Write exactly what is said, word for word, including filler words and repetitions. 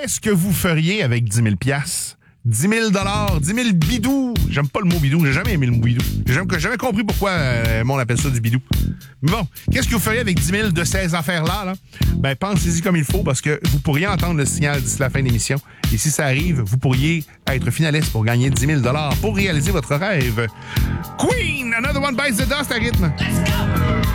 Qu'est-ce que vous feriez avec dix mille piastres? dix mille dollars, dix mille bidous. J'aime pas le mot bidou, j'ai jamais aimé le mot bidou. J'ai jamais, jamais compris pourquoi euh, on appelle ça du bidou. Mais bon, qu'est-ce que vous feriez avec dix mille de ces affaires-là? Là? Ben, pensez-y comme il faut parce que vous pourriez entendre le signal d'ici la fin de l'émission. Et si ça arrive, vous pourriez être finaliste pour gagner dix mille dollars pour réaliser votre rêve. Queen, Another One Bites the Dust à rythme. Let's go!